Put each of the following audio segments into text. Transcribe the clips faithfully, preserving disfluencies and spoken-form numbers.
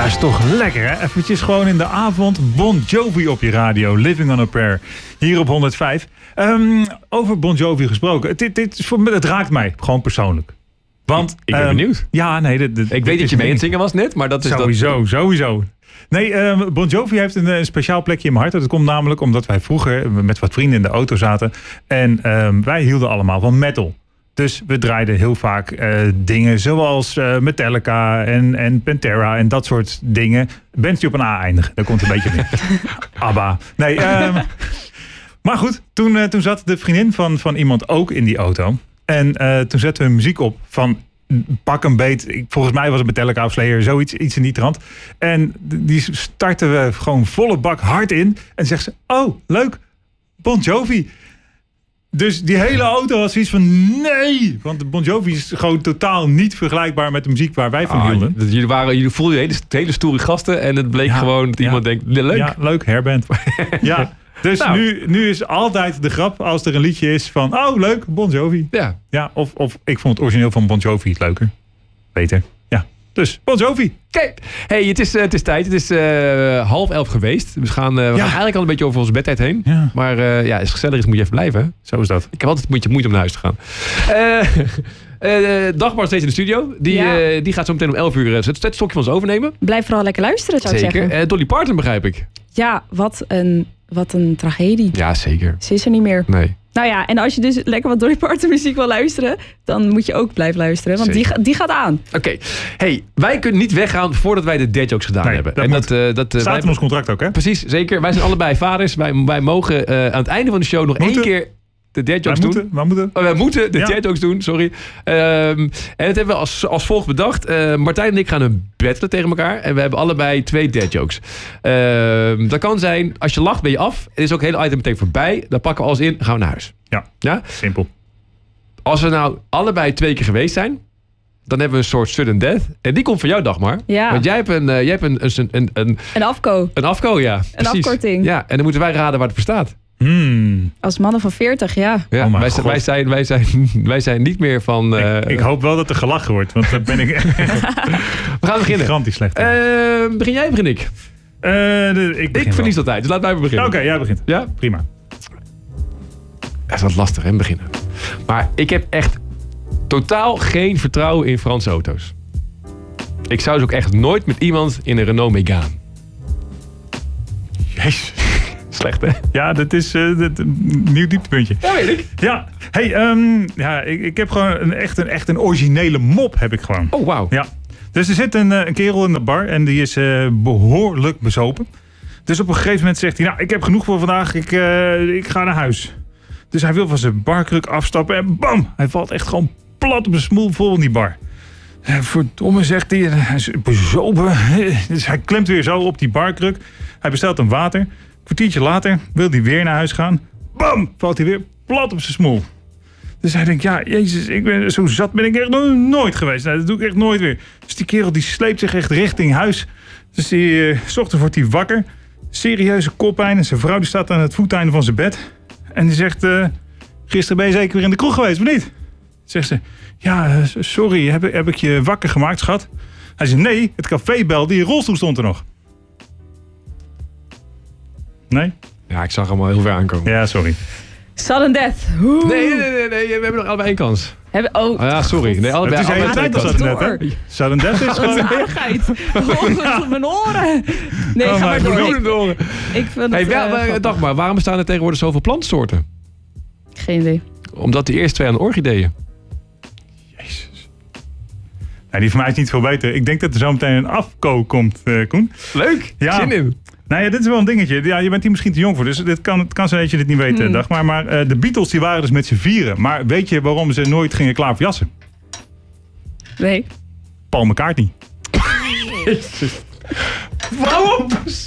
is toch lekker, hè? Eventjes gewoon in de avond Bon Jovi op je radio. Living on a Prayer. Hier op honderd vijf. Um, over Bon Jovi gesproken. Dit, dit is voor, het raakt mij gewoon persoonlijk. Want, ik ben um, benieuwd. Ja, nee. Dit, dit, ik weet dat je mee aan het zingen was net, maar dat is sowieso, dat... sowieso. Nee, um, Bon Jovi heeft een, een speciaal plekje in mijn hart. Dat komt namelijk omdat wij vroeger met wat vrienden in de auto zaten. En um, wij hielden allemaal van metal. Dus we draaiden heel vaak uh, dingen zoals uh, Metallica en, en Pantera en dat soort dingen. Bands die op een A eindigen, daar komt een beetje mee. ABBA. Nee, um, maar goed, toen, uh, toen zat de vriendin van, van iemand ook in die auto. En uh, toen zetten we muziek op van pak een beet. Volgens mij was het Metallica of Slayer, zoiets iets in die trant. En die starten we gewoon volle bak hard in. En zegt ze, oh leuk, Bon Jovi. Dus die hele auto was zoiets van nee. Want Bon Jovi is gewoon totaal niet vergelijkbaar met de muziek waar wij van hielden. Ah, jullie, waren, jullie voelden hele, hele stoere gasten. En het bleek ja, gewoon dat ja, iemand denkt, leuk. Ja, leuk, hairband. Ja, dus nou. nu, nu is altijd de grap als er een liedje is van oh leuk, Bon Jovi. Ja. Ja, of, of ik vond het origineel van Bon Jovi leuker. Beter. Ja. Dus, Bon Jovi. Oké. Okay. Hey, het is, uh, het is tijd. Het is uh, half elf geweest. We gaan, uh, we ja. gaan eigenlijk al een beetje over onze bedtijd heen. Ja. Maar uh, ja, als het gezellig is, moet je even blijven. Zo is dat. Ik heb altijd moeite, moeite om naar huis te gaan. Uh, uh, Dagmar steeds in de studio. Die, ja. uh, die gaat zo meteen om elf uur het stokje van ons overnemen. Blijf vooral lekker luisteren, zou ik zeker. zeggen. Uh, Dolly Parton begrijp ik. Ja, wat een, wat een tragedie. Ja, zeker. Ze is er niet meer. Nee. Nou ja, en als je dus lekker wat Dolly Parton muziek wil luisteren, dan moet je ook blijven luisteren, want die, die gaat aan. Oké. Okay. Hey, wij kunnen niet weggaan voordat wij de dad jokes gedaan nee, hebben. Dat en moet. dat, uh, dat uh, staat in ons contract ook, hè? Precies, zeker. Wij zijn allebei vaders. Wij, wij mogen uh, aan het einde van de show nog moeten. één keer de dad jokes wij doen. Moeten, wij moeten. Oh, wij moeten de ja. dad jokes doen, sorry. Um, en dat hebben we als, als volgt bedacht. Uh, Martijn en ik gaan een battelen tegen elkaar. En we hebben allebei twee dad jokes. Uh, dat kan zijn, als je lacht ben je af. Het is ook het hele item meteen voorbij. Dan pakken we alles in, gaan we naar huis. Ja, ja? Simpel. Als we nou allebei twee keer geweest zijn, dan hebben we een soort sudden death. En die komt van jou, Dagmar. Ja. Want jij hebt een, uh, jij hebt een, een, een, een... Een afko. Een afko, ja. Een precies. afkorting. Ja, en dan moeten wij raden waar het voor staat. Hmm. Als mannen van veertig, ja. ja oh wij, wij, zijn, wij, zijn, wij zijn niet meer van... Uh, ik, ik hoop wel dat er gelachen wordt, want dan ben ik... we gaan beginnen. Gigantisch slecht. Uh, begin jij, begin ik? Uh, de, ik ik verlies altijd, dus laat mij beginnen. Oké, okay, jij begint. Ja? Prima. Dat is wat lastig, hè, beginnen. Maar ik heb echt totaal geen vertrouwen in Franse auto's. Ik zou dus ook echt nooit met iemand in een Renault Megane. Jezus. Slecht, hè? Ja, dat is uh, dat, een nieuw dieptepuntje. Ja, weet ik. Ja, hey, um, ja, ik, ik heb gewoon een, echt, een, echt een originele mop, heb ik gewoon. Oh, wauw. Ja. Dus er zit een, een kerel in de bar en die is uh, behoorlijk bezopen. Dus op een gegeven moment zegt hij, nou, ik heb genoeg voor vandaag, ik, uh, ik ga naar huis. Dus hij wil van zijn barkruk afstappen en bam! Hij valt echt gewoon plat op de smoel vol in die bar. Verdomme, zegt hij, hij is bezopen. Dus hij klemt weer zo op die barkruk. Hij bestelt een water. Een kwartiertje later wil hij weer naar huis gaan. Bam! Valt hij weer plat op zijn smoel. Dus hij denkt, ja, jezus, ik ben, zo zat ben ik echt nog nooit geweest. Nou, dat doe ik echt nooit weer. Dus die kerel die sleept zich echt richting huis. Dus die, uh, 's ochtends wordt hij wakker. Serieuze koppijn. En zijn vrouw die staat aan het voeteinde van zijn bed. En die zegt, uh, gisteren ben je zeker weer in de kroeg geweest, of niet? Zegt ze, ja, uh, sorry, heb, heb ik je wakker gemaakt, schat? Hij zegt, nee, het café belde, die rolstoel stond er nog. Nee? Ja, ik zag hem al heel ver aankomen. Ja, sorry. Sudden death. Nee, nee, nee, nee, we hebben nog allebei één kans. Hebben, oh, oh ja, sorry. Nee, allebei, het is allebei hele tijd als sudden death, hè? Sudden death is gewoon... Wat oh, mijn oren. Nee, oh, ga maar door. Ik, door. ik vind hey, het... wel, uh, dag maar, waarom bestaan er tegenwoordig zoveel plantsoorten? Geen idee. Omdat die eerst twee aan orchideeën. Jezus. Nou, die van mij is niet veel beter. Ik denk dat er zo meteen een afko komt, uh, Koen. Leuk, ja. Zin in. Nou ja, dit is wel een dingetje. Ja, je bent hier misschien te jong voor, dus dit kan, het kan zijn dat je dit niet weet, hmm. dag. Maar, maar uh, de Beatles die waren dus met z'n vieren. Maar weet je waarom ze nooit gingen klaverjassen? Nee. Paul McCartney. Waarom?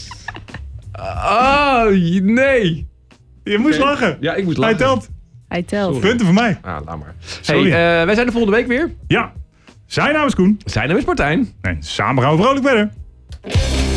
Oh, nee. Je moest okay. lachen. Ja, ik moest lachen. Hij telt. Hij telt. Sorry. Punten voor mij. Ah, laat maar. Hey, uh, wij zijn de volgende week weer. Ja. Zijn naam is Koen. Zijn naam is Martijn. En samen gaan we vrolijk verder.